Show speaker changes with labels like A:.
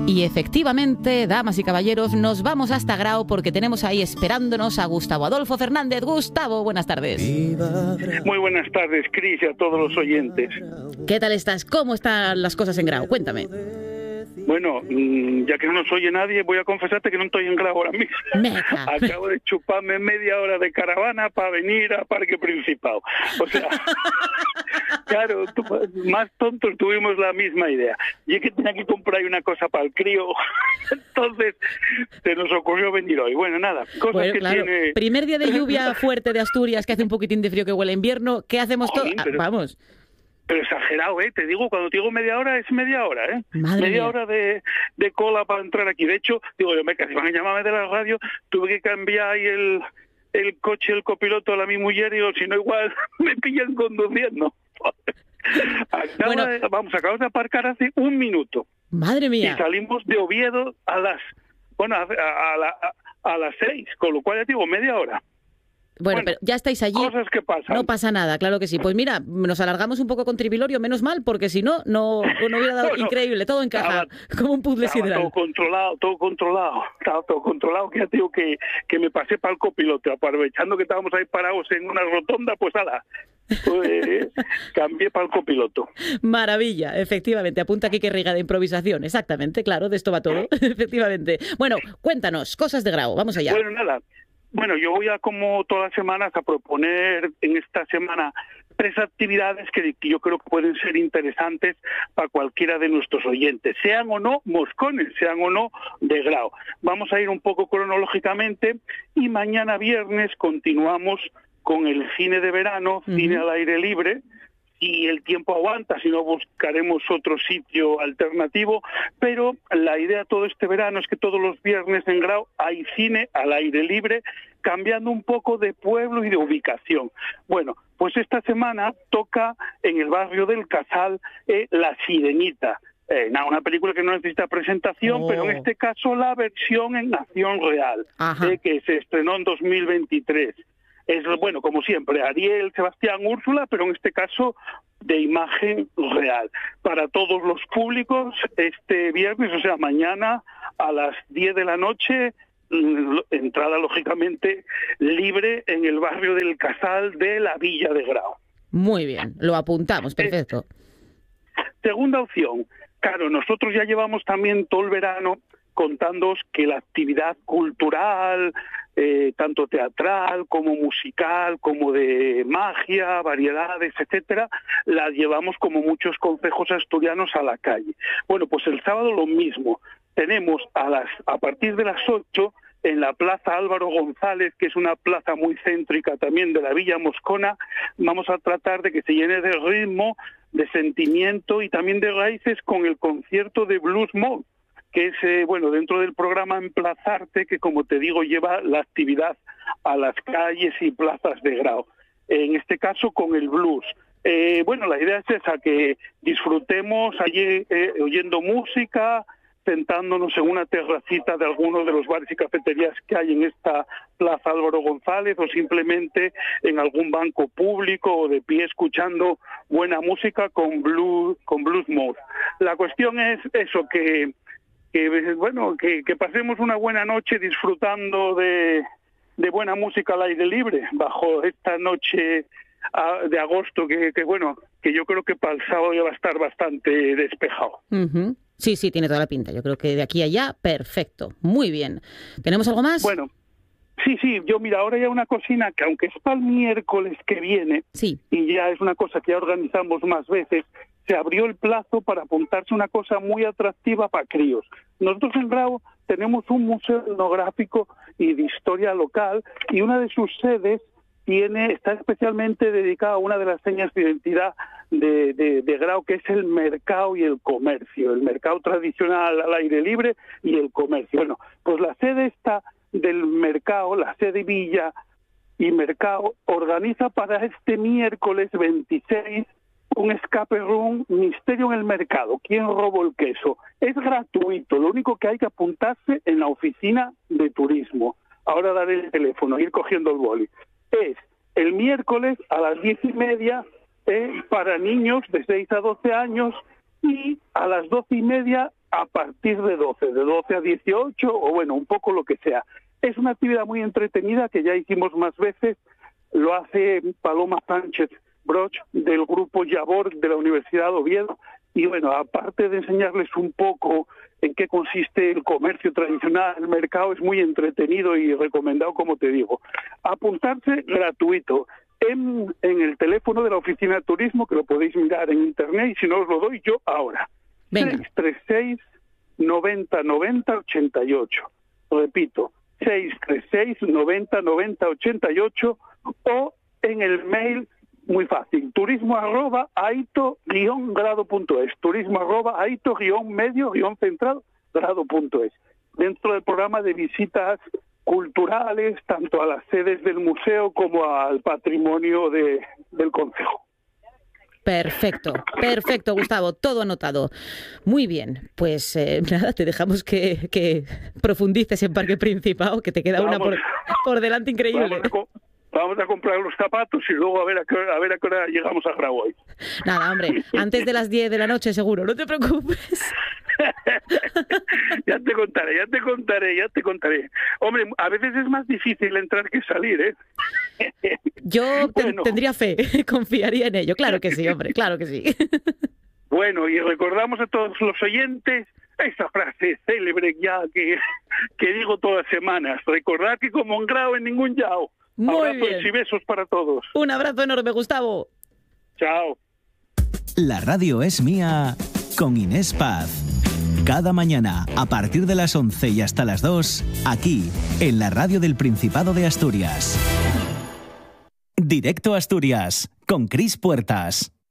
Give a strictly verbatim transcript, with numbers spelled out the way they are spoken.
A: Y efectivamente, damas y caballeros, nos vamos hasta Grao porque tenemos ahí esperándonos a Gustavo Adolfo Fernández. Gustavo, buenas tardes.
B: Muy buenas tardes, Cris, y a todos los oyentes.
A: ¿Qué tal estás? ¿Cómo están las cosas en Grao? Cuéntame.
B: Bueno, ya que no nos oye nadie, voy a confesarte que no estoy en Grao ahora mismo.
A: Meca.
B: Acabo de chuparme media hora de caravana para venir a Parque Principal. O sea, claro, tú, más tontos tuvimos la misma idea. Y es que tenía que comprar una cosa para el crío. Entonces, se nos ocurrió venir hoy. Bueno, nada, cosas bueno, que
A: claro.
B: tiene...
A: Primer día de lluvia fuerte de Asturias, que hace un poquitín de frío, que huele a invierno. ¿Qué hacemos todos? Ah, vamos.
B: Pero exagerado, ¿eh? Te digo, cuando te digo media hora, es media hora, ¿eh?
A: Madre
B: media
A: mía.
B: hora de, de cola para entrar aquí. De hecho, digo yo, me casi van a llamarme de la radio, tuve que cambiar ahí el, el coche, el copiloto a la mi mujer, y digo, si no igual me pillan conduciendo. Acaba, bueno, vamos, acabamos de aparcar hace un minuto.
A: Madre mía.
B: Y salimos de Oviedo a las, bueno, a, a, a, la, a, a las seis, con lo cual ya digo, media hora.
A: Bueno, bueno, pero ya estáis allí.
B: Cosas que pasan.
A: No pasa nada, claro que sí. Pues mira, nos alargamos un poco con Trivilorio, menos mal, porque si no, no, no hubiera dado bueno, increíble, todo encaja, estaba, como un puzzle sideral.
B: Todo controlado, todo controlado, estaba todo controlado, que ya te digo que, que me pasé para el copiloto, aprovechando que estábamos ahí parados en una rotonda, pues ala, pues, cambié para el copiloto.
A: Maravilla, efectivamente, apunta aquí que riga de improvisación, exactamente, claro, de esto va todo, efectivamente. Bueno, cuéntanos, cosas de Grao, vamos allá.
B: Bueno, nada. Bueno, yo voy a, como todas las semanas, a proponer en esta semana tres actividades que yo creo que pueden ser interesantes para cualquiera de nuestros oyentes, sean o no moscones, sean o no de Grao. Vamos a ir un poco cronológicamente y mañana viernes continuamos con el cine de verano, uh-huh. cine al aire libre. Y el tiempo aguanta, si no buscaremos otro sitio alternativo, pero la idea todo este verano es que todos los viernes en Grao hay cine al aire libre, cambiando un poco de pueblo y de ubicación. Bueno, pues esta semana toca en el barrio del Casal eh, La Sirenita. Eh, no, una película que no necesita presentación, oh. pero en este caso la versión en acción real, eh, que se estrenó en dos mil veintitrés. Es, bueno, como siempre, Ariel, Sebastián, Úrsula, pero en este caso de imagen real. Para todos los públicos, este viernes, o sea, mañana a las diez de la noche, entrada lógicamente libre en el barrio del Casal de la Villa de Grao.
A: Muy bien, lo apuntamos, perfecto.
B: Eh, segunda opción, claro, nosotros ya llevamos también todo el verano contándoos que la actividad cultural, eh, tanto teatral como musical, como de magia, variedades, etcétera, la llevamos como muchos concejos asturianos a la calle. Bueno, pues el sábado lo mismo. Tenemos a las a partir de las ocho en la Plaza Álvaro González, que es una plaza muy céntrica también de la Villa Moscona, vamos a tratar de que se llene de ritmo, de sentimiento y también de raíces con el concierto de Blues Mode, que es, eh, bueno, dentro del programa Emplazarte, que como te digo, lleva la actividad a las calles y plazas de Grao. En este caso, con el blues. Eh, bueno, la idea es esa, que disfrutemos allí eh, oyendo música, sentándonos en una terracita de algunos de los bares y cafeterías que hay en esta Plaza Álvaro González, o simplemente en algún banco público o de pie escuchando buena música con blues, con blues mode. La cuestión es eso, que que bueno, que, que pasemos una buena noche disfrutando de, de buena música al aire libre, bajo esta noche a, de agosto, que, que bueno, que yo creo que para el sábado ya va a estar bastante despejado.
A: Uh-huh. Sí, sí, tiene toda la pinta. Yo creo que de aquí a allá, perfecto. Muy bien. ¿Tenemos algo más?
B: Bueno, sí, sí, yo mira, ahora ya una cocina que aunque es para el miércoles que viene,
A: sí. y
B: ya es una cosa que ya organizamos más veces, se abrió el plazo para apuntarse una cosa muy atractiva para críos. Nosotros en Grao tenemos un museo etnográfico y de historia local, y una de sus sedes tiene está especialmente dedicada a una de las señas de identidad de, de, de Grao, que es el mercado y el comercio, el mercado tradicional al aire libre y el comercio. Bueno, pues la sede esta del mercado, la sede Villa y Mercado, organiza para este miércoles veintiséis un escape room, misterio en el mercado, ¿quién robó el queso? Es gratuito, lo único que hay que apuntarse en la oficina de turismo. Ahora daré el teléfono, ir cogiendo el boli. Es el miércoles a las diez y media eh, para niños de seis a doce años, y a las doce y media a partir de doce, de doce a dieciocho, o bueno, un poco lo que sea. Es una actividad muy entretenida que ya hicimos más veces, lo hace Paloma Sánchez Broch del grupo Yabor de la Universidad de Oviedo, y bueno, aparte de enseñarles un poco en qué consiste el comercio tradicional, el mercado, es muy entretenido y recomendado, como te digo. Apuntarse gratuito en, en el teléfono de la Oficina de Turismo, que lo podéis mirar en internet, y si no os lo doy yo ahora.
A: Venga.
B: seis tres seis, noventa, noventa, ochenta y ocho. Repito, seis tres seis, noventa, noventa, ochenta y ocho, o en el mail, muy fácil, turismo arroba aito guión grado punto es, turismo arroba aito guión medio guión central grado punto es. Dentro del programa de visitas culturales, tanto a las sedes del museo como al patrimonio de, del concejo.
A: Perfecto, perfecto, Gustavo, todo anotado. Muy bien, pues eh, nada, te dejamos que, que profundices en Parque Principado, que te queda
B: Vamos,
A: una por, por delante increíble.
B: Vamos a, co- vamos a comprar los zapatos y luego a ver a qué hora, a ver a qué hora llegamos a Grau hoy.
A: Nada, hombre, antes de las diez de la noche seguro, no te preocupes.
B: Ya te contaré, ya te contaré, ya te contaré. Hombre, a veces es más difícil entrar que salir, ¿eh?
A: Yo te-
B: Bueno.
A: tendría fe, confiaría en ello, claro que sí, hombre, claro que sí.
B: Bueno, y recordamos a todos los oyentes esa frase célebre ya que, que digo todas las semanas. Recordad que como en Grau en ningún yao.
A: Muy
B: Abrazos
A: bien.
B: y besos para todos.
A: Un abrazo enorme, Gustavo.
B: Chao.
C: La radio es mía con Inés Paz. Cada mañana, a partir de las once y hasta las dos, aquí, en la radio del Principado de Asturias. Directo a Asturias, con Cris Puertas.